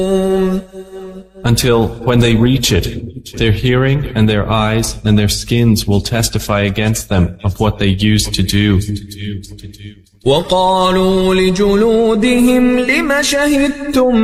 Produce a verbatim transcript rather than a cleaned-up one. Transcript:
Until when they reach it, their hearing and their eyes and their skins will testify against them of what they used to do. وقالوا لجلودهم لم شهدتم